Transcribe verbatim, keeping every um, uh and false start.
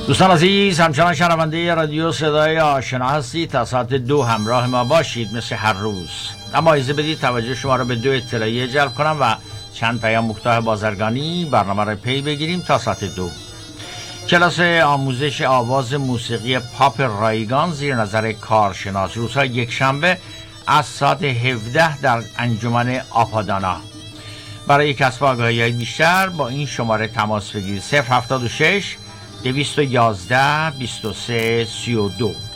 دوستان عزیز، همچنان شنونده رادیو صدای آشنا هستید. تا ساعت دو همراه ما باشید مثل هر روز. اما اجازه بدید توجه شما را به دو اطلاعیه جلب کنم و چند پیام کوتاه بازرگانی برنامه را پی بگیریم تا ساعت دو. کلاس آموزش آواز موسیقی پاپ رایگان زیر نظر کارشناس روزهای یک شنبه از ساعت هفده در انجمن آپادانا. برای کسب آگاهی بیشتر با این شماره تماس بگیرید: صفر هفتاد و شش دویست و یازده بیست و سه سی و دو.